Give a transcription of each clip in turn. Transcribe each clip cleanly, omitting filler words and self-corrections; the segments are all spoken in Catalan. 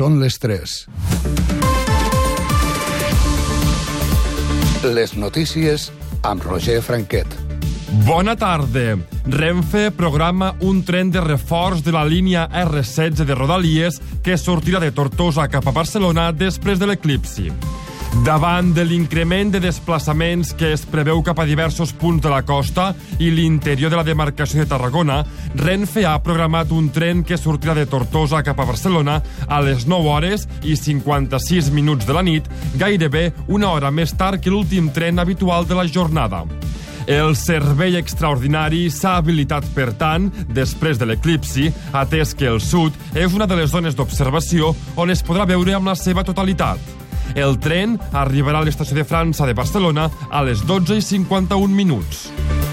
Són les 3. Les notícies amb Roger Franquet. Bona tarda. Renfe programa un tren de reforç de la línia R16 de Rodalies que sortirà de Tortosa cap a Barcelona després de l'eclipsi. Davant de l'increment de desplaçaments que es preveu cap a diversos punts de la costa i l'interior de la demarcació de Tarragona, Renfe ha programat un tren que sortirà de Tortosa cap a Barcelona a les 9 hores i 56 minuts de la nit, gairebé una hora més tard que l'últim tren habitual de la jornada. El servei extraordinari s'ha habilitat, per tant, després de l'eclipsi, atès que el sud és una de les zones d'observació on es podrà veure amb la seva totalitat. El tren arribarà a l'estació de França de Barcelona a les 12:51 minuts.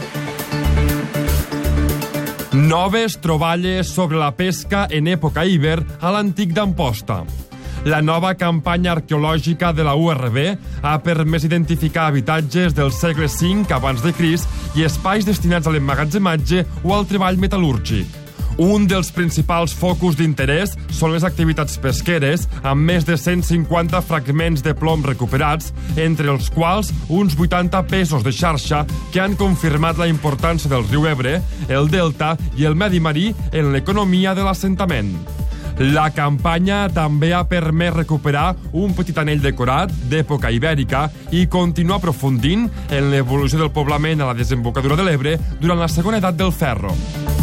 Noves troballes sobre la pesca en època híber a l'antic d'Amposta. La nova campanya arqueològica de la URB ha permès identificar habitatges del segle V abans de Crist i espais destinats a l'emmagatzematge o al treball metal·lúrgic. Un dels principals focus d'interès són les activitats pesqueres, amb més de 150 fragments de plom recuperats, entre els quals uns 80 pesos de xarxa que han confirmat la importància del riu Ebre, el delta i el medi marí en l'economia de l'assentament. La campanya també ha permès recuperar un petit anell decorat d'època ibèrica i continuar aprofundint en l'evolució del poblament a la desembocadura de l'Ebre durant la segona edat del ferro.